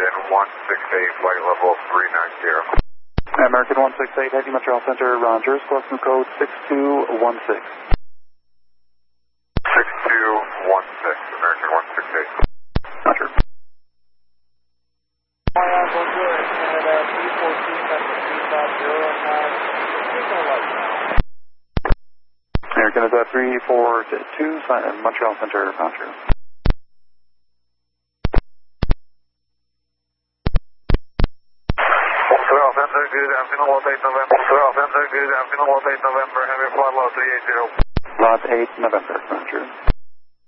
American 168, flight level 390. American 168, heading Montreal Center, Rogers, question code 6216. 6216, American 168. Roger. American is at 342, Montreal Center, Roger. Good afternoon, Lot 8 November. Good afternoon, Lot 8 November. Heavy flight, Lot 380. Lot 8 November, Roger.